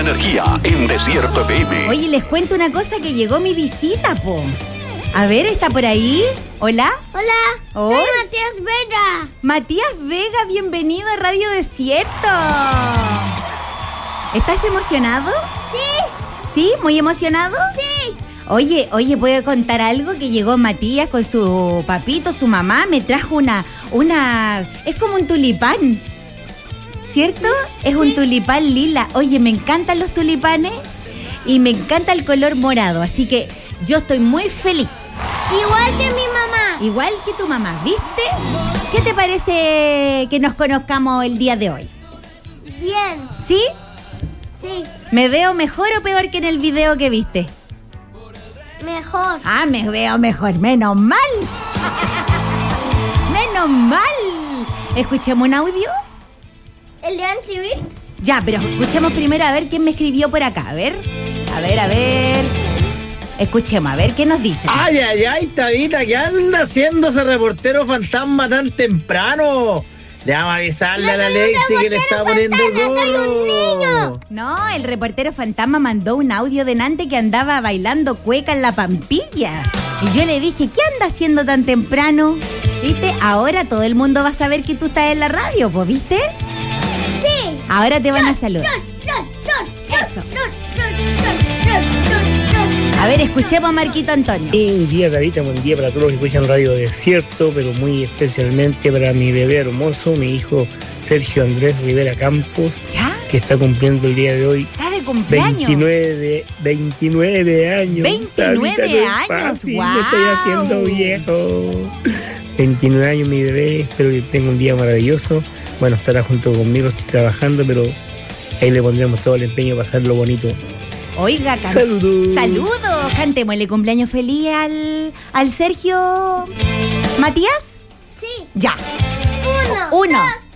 Energía en Desierto FM. Oye, les cuento una cosa, que llegó mi visita, po. A ver, ¿está por ahí? ¿Hola? Hola, Hola. soy Matías Vega. Matías Vega, bienvenido a Radio Desierto. ¿Estás emocionado? Sí, ¿Sí? ¿Muy emocionado? sí. Oye, ¿puedo contar algo? Que llegó Matías con su papito, su mamá, me trajo una... Es como un tulipán, ¿cierto? Es un tulipán lila. Oye, me encantan los tulipanes y me encanta el color morado, así que yo estoy muy feliz. Igual que mi mamá. Igual que tu mamá, ¿viste? ¿Qué te parece que nos conozcamos el día de hoy? Bien, ¿Sí? sí, ¿Me veo mejor o peor que en el video que viste? mejor. Ah, me veo mejor, menos mal. Menos mal. ¿Escuchemos un audio? ¿El de Antivir? Ya, pero escuchemos primero a ver quién me escribió por acá. A ver. Escuchemos, a ver qué nos dicen. Ay, Tabita, ¿qué anda haciendo ese reportero fantasma tan temprano? Déjame avisarle a la Lexi que le está poniendo gorro. No, el reportero fantasma mandó un audio de Nante que andaba bailando cueca en la Pampilla. Y yo le dije, ¿qué anda haciendo tan temprano? ¿Viste? Ahora todo el mundo va a saber que tú estás en la radio, pues, ¿viste? Sí. Ahora te van a saludar. Eso. A ver, escuchemos a Marquito Antonio. Buen día, Tabita, buen día para todos los que escuchan Radio Desierto, pero muy especialmente para mi bebé hermoso, mi hijo Sergio Andrés Rivera Campos, ¿Ya? que está cumpliendo el día de hoy ¿Está de cumpleaños? 29 años. 29 Tabita, no es años, fácil, guau. me estoy haciendo viejo. 29 años mi bebé, espero que tenga un día maravilloso. Bueno, estará junto conmigo, estoy trabajando, pero ahí le pondremos todo el empeño para hacerlo bonito. Oiga, Saludos. Saludos. Cantémosle cumpleaños feliz al Sergio. ¿Matías? Sí. Ya. Uno, Uno. dos,